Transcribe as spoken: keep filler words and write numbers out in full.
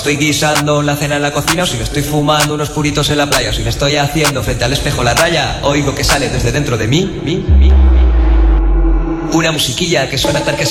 estoy guisando la cena en la cocina, o si me estoy fumando unos puritos en la playa, o si me estoy haciendo frente al espejo la raya, oigo que sale desde dentro de mí, mí, mí, una musiquilla que suena tal que